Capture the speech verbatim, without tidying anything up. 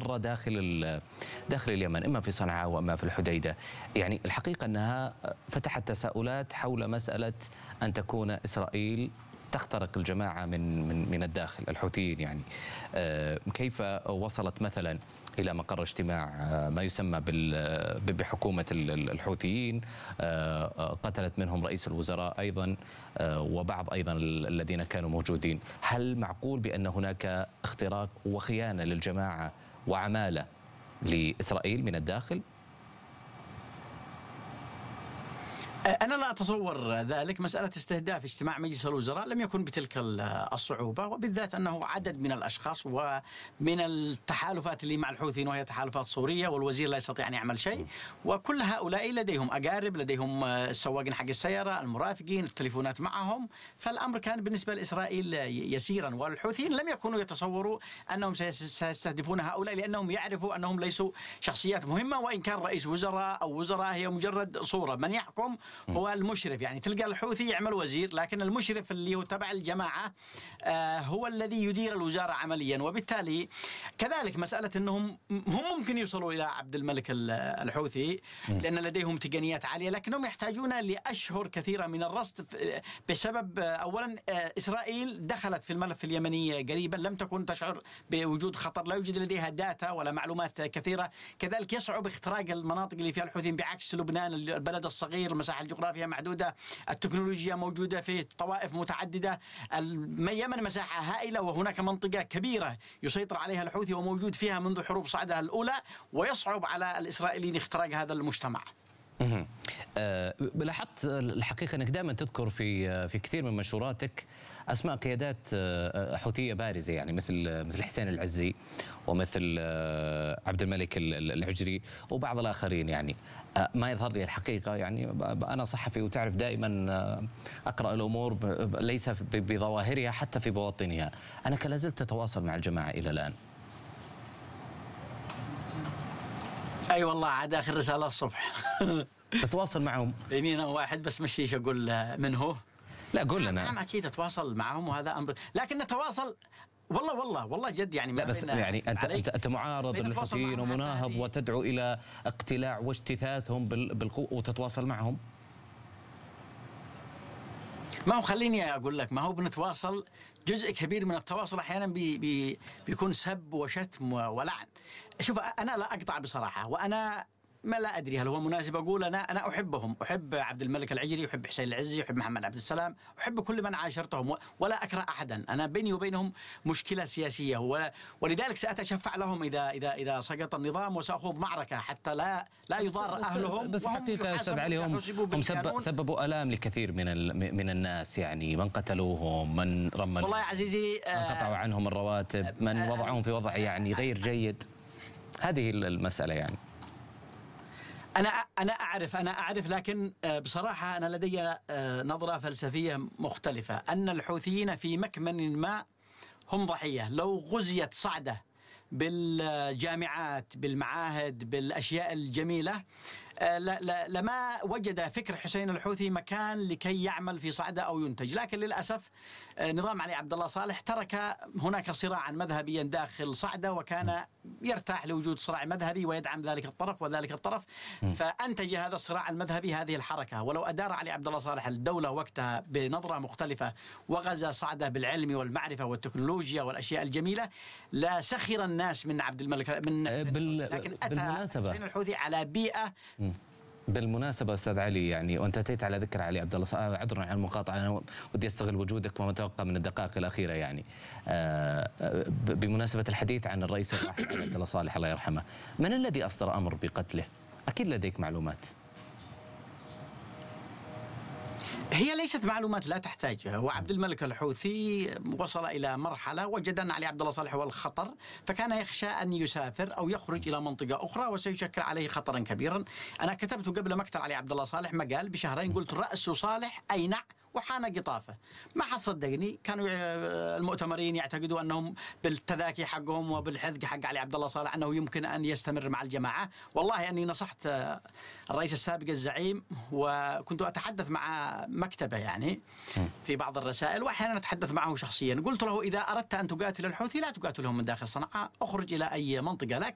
مرة داخل داخل اليمن، إما في صنعاء وإما في الحديدة. يعني الحقيقة أنها فتحت تساؤلات حول مسألة أن تكون إسرائيل تخترق الجماعة من من من الداخل، الحوثيين يعني. كيف وصلت مثلا إلى مقر اجتماع ما يسمى بحكومة الحوثيين، قتلت منهم رئيس الوزراء أيضا وبعض أيضا الذين كانوا موجودين. هل معقول بأن هناك اختراق وخيانة للجماعة وعمالة لإسرائيل من الداخل؟ أنا لا أتصور ذلك. مسألة استهداف اجتماع مجلس الوزراء لم يكن بتلك الصعوبة، وبالذات أنه عدد من الأشخاص ومن التحالفات اللي مع الحوثيين وهي تحالفات صورية، والوزير لا يستطيع أن يعمل شيء، وكل هؤلاء لديهم أقارب، لديهم السواقين حق السيارة، المرافقين، التليفونات معهم، فالأمر كان بالنسبة لإسرائيل يسيرا. والحوثيين لم يكونوا يتصوروا أنهم سيستهدفون هؤلاء، لأنهم يعرفوا أنهم ليسوا شخصيات مهمة، وإن كان رئيس وزراء أو وزراء هي مجرد صورة. من يحكم هو المشرف. يعني تلقى الحوثي يعمل وزير، لكن المشرف اللي هو تبع الجماعة آه هو الذي يدير الوزارة عمليا. وبالتالي كذلك مسألة أنهم هم ممكن يوصلوا إلى عبد الملك الحوثي لأن لديهم تقنيات عالية، لكنهم يحتاجون لأشهر كثيرة من الرصد بسبب أولا إسرائيل دخلت في الملف اليمني قريبا، لم تكن تشعر بوجود خطر، لا يوجد لديها داتا ولا معلومات كثيرة. كذلك يصعب اختراق المناطق اللي فيها الحوثيين بعكس لبنان البلد الصغير، المساحة الجغرافية محدودة، التكنولوجيا موجودة في طوائف متعددة. اليمن مساحة هائلة وهناك منطقة كبيرة يسيطر عليها الحوثي وموجود فيها منذ حروب صعدة الأولى، ويصعب على الإسرائيليين اختراق هذا المجتمع. أه لاحظت الحقيقة أنك دائما تذكر في في كثير من منشوراتك أسماء قيادات حوثية بارزة، يعني مثل مثل حسين العزي ومثل عبد الملك العجري وبعض الآخرين. يعني ما يظهر لي الحقيقة، يعني أنا صحفي وتعرف دائما أقرأ الأمور ليس بظواهرها حتى في بواطنها. أنا كلا زلت أتواصل مع الجماعة إلى الآن. أي أيوة والله، عاد آخر رسالة الصبح تتواصل معهم؟ بيني أنا واحد بس مشتيش أقول من هو. لا قول لنا. نعم أكيد أتواصل معهم وهذا أمر، لكن نتواصل والله والله والله جد. يعني لا بس يعني أنت أنت أنت معارض للحوثيين ومناهض وتدعو إلى اقتلاع واجتثاثهم بالقوة وتتواصل معهم. ما هو خليني أقول لك، ما هو بنتواصل جزء كبير من التواصل أحيانا بي بي بيكون سب وشتم ولعن. شوف أنا لا أقطع بصراحة، وأنا ما لا أدري هل هو مناسب أقول أنا أنا أحبهم، أحب عبد الملك العجري، أحب حسين العزي، أحب محمد عبد السلام، أحب كل من عاشرتهم ولا أكره أحدا. أنا بيني وبينهم مشكلة سياسية، ولذلك سأتشفع لهم إذا إذا إذا سقط النظام، وسأخوض معركة حتى لا لا يضار أهلهم. بس حقيقة أستاذ علي هم, هم سببوا آلام لكثير من من الناس، يعني من قتلوهم، من رموا، والله يا عزيزي من قطعوا عنهم الرواتب، من وضعهم في وضع يعني غير جيد. هذه المسألة يعني. أنا أنا أعرف أنا أعرف لكن بصراحة أنا لدي نظرة فلسفية مختلفة، أن الحوثيين في مكمن ما هم ضحية. لو غزيت صعدة بالجامعات، بالمعاهد، بالأشياء الجميلة، لا لا لما وجد فكر حسين الحوثي مكان لكي يعمل في صعدة أو ينتج. لكن للأسف نظام علي عبد الله صالح ترك هناك صراعا مذهبيا داخل صعدة، وكان يرتاح لوجود صراع مذهبي ويدعم ذلك الطرف وذلك الطرف، فأنتج هذا الصراع المذهبي هذه الحركة. ولو أدار علي عبد الله صالح الدولة وقتها بنظرة مختلفة وغزا صعدة بالعلم والمعرفة والتكنولوجيا والأشياء الجميلة، لا سخر الناس من عبد الملك من بال... لكن أتى بالمناسبة حسين الحوثي على بيئة. بالمناسبة أستاذ علي، يعني وأنت أتيت على ذكر علي عبد الله، عذرا عن المقاطعة، أنا ودي أستغل وجودك وما تبقى من الدقائق الأخيرة. يعني بمناسبة الحديث عن الرئيس الراحل علي عبد الله صالح الله يرحمه، من الذي أصدر أمر بقتله؟ أكيد لديك معلومات. هي ليست معلومات لا تحتاجها. وعبد الملك الحوثي وصل إلى مرحلة وجد أن علي عبد الله صالح هو الخطر، فكان يخشى أن يسافر أو يخرج إلى منطقة أخرى وسيشكل عليه خطرا كبيرا. أنا كتبت قبل مقتل علي عبد الله صالح مقال بشهرين، قلت رأس صالح أينع وحان قطافه. ما حد صدقني، كانوا المؤتمرين يعتقدوا أنهم بالتذاكي حقهم وبالحذق حق علي عبد الله صالح أنه يمكن أن يستمر مع الجماعة. والله أني نصحت الرئيس السابق الزعيم، وكنت أتحدث مع مكتبه يعني في بعض الرسائل، وأحيانا أتحدث معه شخصيا. قلت له إذا أردت أن تقاتل الحوثي لا تقاتلهم من داخل صنعاء، أخرج إلى أي منطقة، لكن